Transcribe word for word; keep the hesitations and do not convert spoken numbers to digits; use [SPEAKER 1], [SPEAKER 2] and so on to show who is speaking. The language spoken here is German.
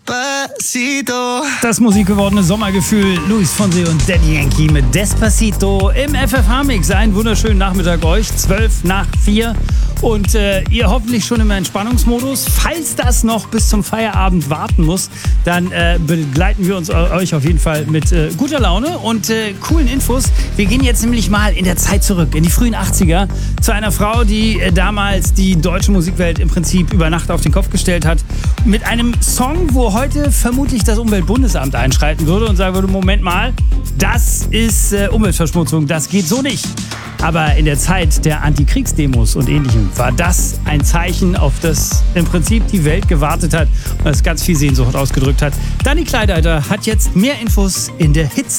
[SPEAKER 1] Despacito.
[SPEAKER 2] Das musikgewordene Sommergefühl, Luis Fonsi und Daddy Yankee mit Despacito im F F H-Mix. Einen wunderschönen Nachmittag euch, zwölf nach vier. Und äh, ihr hoffentlich schon im Entspannungsmodus. Falls das noch bis zum Feierabend warten muss, dann äh, begleiten wir uns euch auf jeden Fall mit äh, guter Laune und äh, coolen Infos. Wir gehen jetzt nämlich mal in der Zeit zurück, in die frühen achtziger, zu einer Frau, die äh, damals die deutsche Musikwelt im Prinzip über Nacht auf den Kopf gestellt hat. Mit einem Song, wo heute vermutlich das Umweltbundesamt einschreiten würde und sagen würde, Moment mal, das ist äh, Umweltverschmutzung, das geht so nicht. Aber in der Zeit der Antikriegsdemos und Ähnlichem war das ein Zeichen, auf das im Prinzip die Welt gewartet hat und das ganz viel Sehnsucht ausgedrückt hat. Dani Kleideiter hat jetzt mehr Infos in der Hits.